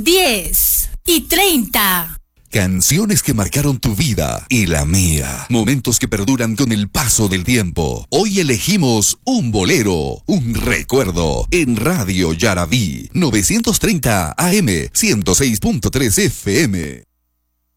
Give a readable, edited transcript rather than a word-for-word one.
10:30. Canciones que marcaron tu vida y la mía. Momentos que perduran con el paso del tiempo. Hoy elegimos un bolero, un recuerdo. En Radio Yarabí, 930 AM, 106.3 FM.